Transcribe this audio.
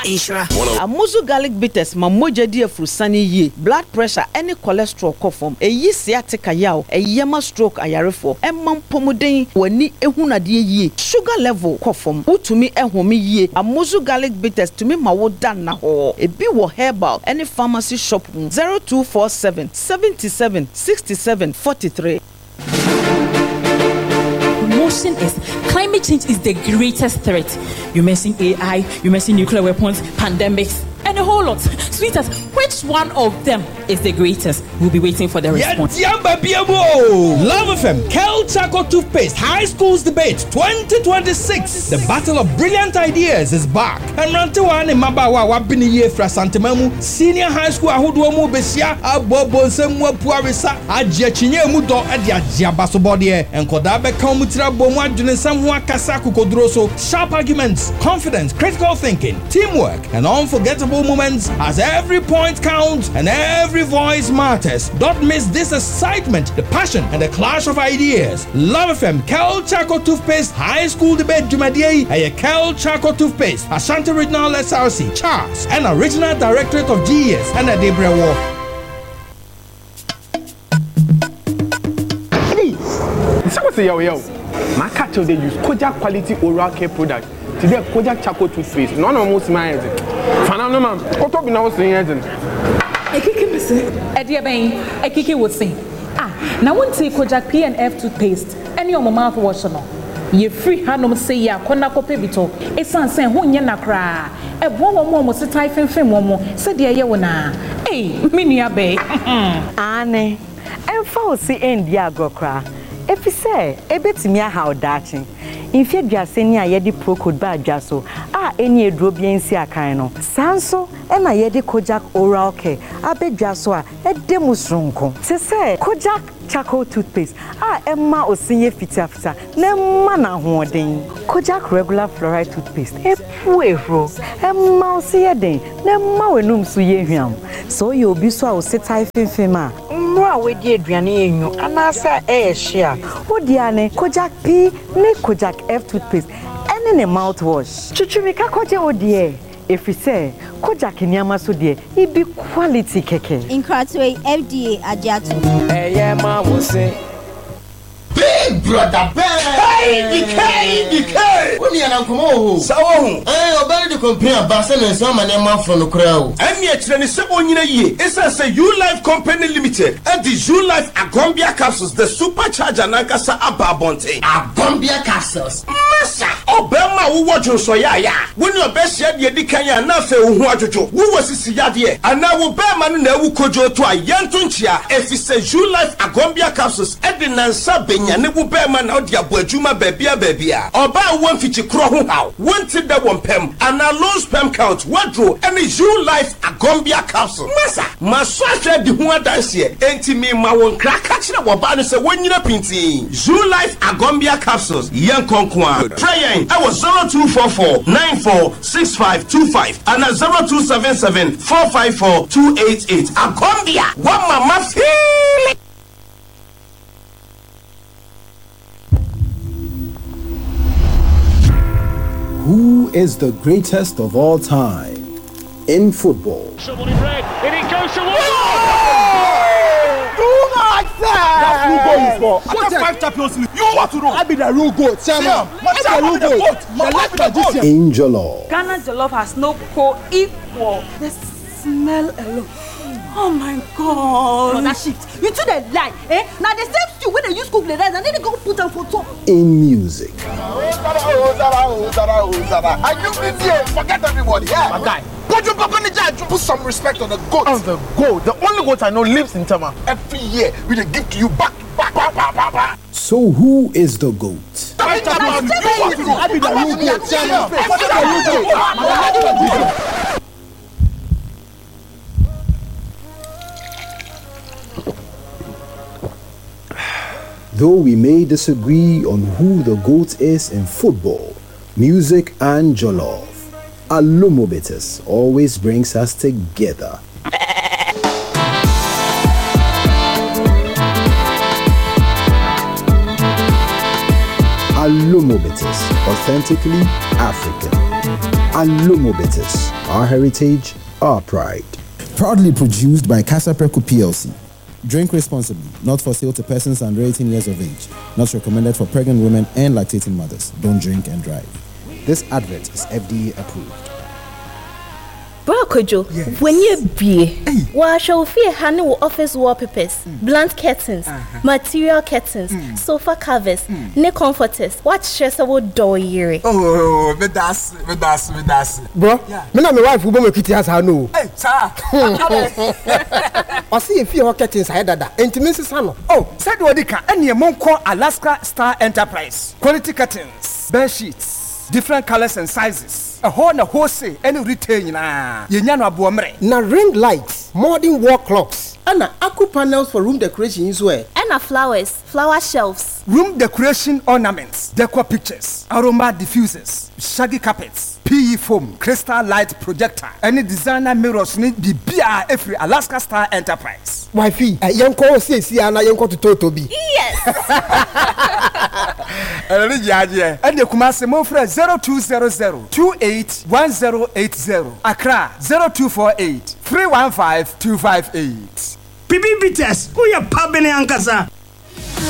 Insura. Amuzu garlic bitters ma moja di afrusani ye. Blood pressure any cholesterol kofom. Eyi sciatica yaw. Eyema stroke ayarefo. Emam pomuden wani ehuna die ye. Sugar level kofom. Utumi ehumi ye. Amuzu garlic bitters tumi ma wo dan na ho. Ebi wo herbal any pharmacy shop 0247 77 67 43. Motion is climate change is the greatest threat. You mention AI, you mention nuclear weapons, pandemics, and a whole lot. Sweetheart, which one of them is the greatest? We'll be waiting for the response. Love FM, Kel Chaco Toothpaste, High Schools Debate 2026. The Battle of Brilliant Ideas is back. And Rantewan and Mabawa Wabini Ye Fra Santamamu, Senior High School Ahuduamu Besia, Abobo Semwa Puarisa, Adjachinye Mudo, Adia Jiabasobodie, and Kodabe Kamutra Bomwa Junesamwa Kasaku Kodroso, sharp arguments, confidence, critical thinking, teamwork, and unforgettable moments as every point counts and every voice matters. Don't miss this excitement, the passion, and the clash of ideas. Love FM, Kel Chaco Toothpaste, High School Debate Jumadiye, and Kel Chaco Toothpaste, Ashanti Regional SRC, Charles, and Original Directorate of GES, and a Debra War. Say yo, my catcher they use Kojak quality oral care product. Today Kojak Chaco Toothpaste. None of most my Fanano man, what up now saying? Ekiki be say, Ekiki would say, now won't say Kojak P&F toothpaste. Any of my mouthwash no. Ye free hand say ya kona kope bito. Esan say ho nya nakra. E bo wo mo se typing film mo. Se de ye wona. Eh, me nua be. Ane. Emfa o si endi agrokra. Efi say ebetimi aha odachi. Infia duaseni a yedi procode ba adwaso a eni eduro biensi akan no. Sanso e na yedi Kojak oral care abedwaso a edemu sronko. Se say Kojak Chaco Toothpaste emma osinye fita na emma na hoden. Kojak regular fluoride toothpaste epuehro emma osiye den na emma wenum so ye hwam. So ye obi so a osetai fimfima mra we di aduane enyu anasa share odiane Kojak P ne Kojak F toothpaste ene ne mouthwash chuchumika koje odie efise Kojak niama so de ibi quality keke Incratway FDA Ajato ma wo say Big brother Hey DK Woni ana nkomo Sawo obere de compare abase na nso ma na ma from no kra o Emi akire ne se onyina yie esa say U Life Company Limited and the U Life Agombia capsules the supercharger nankasa ababonte Agombia capsules Masa obema wo wodwo so ya woni obehia de dikan ya na fe wo hu adwojo wo wasisi yade ana wo bema no na ewu kojo to ayentu nchia efise U Life Agombia capsules edinansa benya wo bema na odi aboadwuma babia oba won fichi kro ho haw wonti da wompem ana low sperm count wadro any U Life Agombia capsule masa maso ahwe di ho adanse enti mi ma won kra ka kire wo ba no se wonyina pinti U Life Agombia capsules yen konkwa try I was 0244946525 and 0277454288 Agombia one mama feel. Who is the greatest of all time in football? Someone in red, and it goes to Do like that! That's who goal is for. What's After 5 Champions League, you want to know? I be the real goat, Chairman. The real goat. In Jollof. Ghana Jollof has no co-equal. The smell alone. Oh my God! Oh, that shit. You two they lie, eh? Now the same stew when they use cook the rice and then they go put them for top. In music. And you been here, forget everybody, yeah? My guy. Put some respect on the goat. On the goat. The only goat I know lives in Tama. Every year, we dey give to you back. So who is the GOAT? I be the real goat. Though we may disagree on who the GOAT is in football, music and jollof, Alumobitis always brings us together. Alumobitis, authentically African. Alumobitis, our heritage, our pride. Proudly produced by Casa Preco PLC. Drink responsibly, not for sale to persons under 18 years of age. Not recommended for pregnant women and lactating mothers. Don't drink and drive. This advert is FDA approved. Bro Kojo, when you be, wa show fear handle office wallpapers, blunt curtains, material curtains, sofa covers, ne comforters. What stress about door year? Oh, me das. Bro, me na my wife who be kitty has no. Hey, sir. I see if you curtains head that. Intimacy sano. Oh, said what dika. Any monko Alaska Star Enterprise. Quality curtains, bed sheets, different colors and sizes. A whole say any retail na. Ye nyano abuomre. Na ring lights, modern wall clocks, and aku panels for room decoration as well. And flowers, flower shelves, room decoration ornaments, decor pictures, aroma diffusers, shaggy carpets, PE foam, crystal light projector, any designer mirrors need the BR every Alaska Star Enterprise. Wifey, yanko say si ana yanko to Toby. Yes. And the Kumasi Mofre 0200-281080. Accra 0248-315-258. Pipi Bites, who ya pabene ankasa?